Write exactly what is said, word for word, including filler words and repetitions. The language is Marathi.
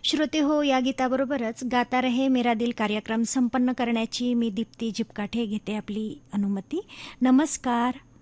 श्रोते हो, या गीताबरोबरच गाता रहे मेरा दिल कार्यक्रम संपन्न करण्याची मी दीप्ती जिपकाठे घेते आपली अनुमती. नमस्कार.